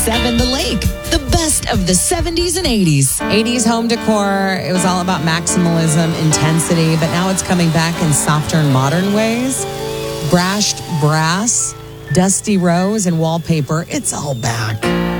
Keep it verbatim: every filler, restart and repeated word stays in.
Seven The Lake, the best of the seventies and eighties. eighties home decor, it was all about maximalism, intensity, but now it's coming back in softer and modern ways. Brashed brass, dusty rose, and wallpaper, it's all back.